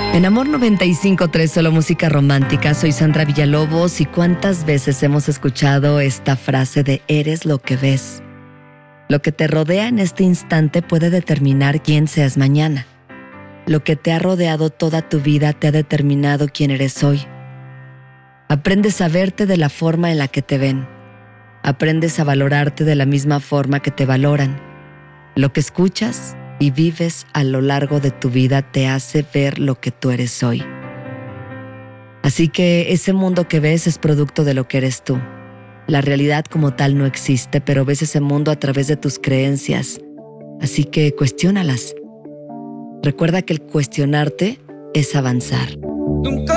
En Amor 95.3, solo música romántica, soy Sandra Villalobos y cuántas veces hemos escuchado esta frase de eres lo que ves. Lo que te rodea en este instante puede determinar quién seas mañana. Lo que te ha rodeado toda tu vida te ha determinado quién eres hoy. Aprendes a verte de la forma en la que te ven. Aprendes a valorarte de la misma forma que te valoran. Lo que escuchas y vives a lo largo de tu vida te hace ver lo que tú eres hoy. Así que ese mundo que ves es producto de lo que eres tú. La realidad como tal no existe, pero ves ese mundo a través de tus creencias. Así que cuestiónalas. Recuerda que el cuestionarte es avanzar. Nunca